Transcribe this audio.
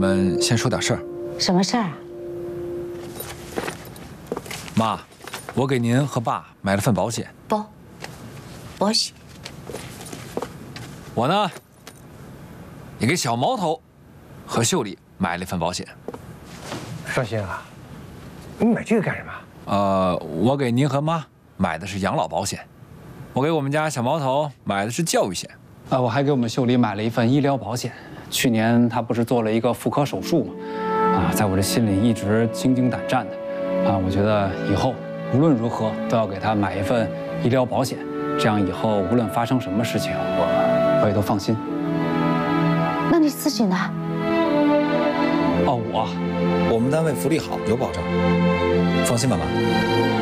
们先说点事儿。 什么事儿啊？ 妈，我给您和爸买了份保险。 保险。 我呢，也给小毛头和秀丽买了一份保险。 少兴啊，你买这个干什么？ 我给您和妈买的是养老保险，我给我们家小毛头买的是教育险。 我还给我们秀丽买了一份医疗保险。去年她不是做了一个妇科手术吗？在我这心里一直心惊胆战的。我觉得以后无论如何都要给她买一份医疗保险，这样以后无论发生什么事情，我也都放心。 那你自己呢？ 我们单位福利好，有保障，放心吧，妈。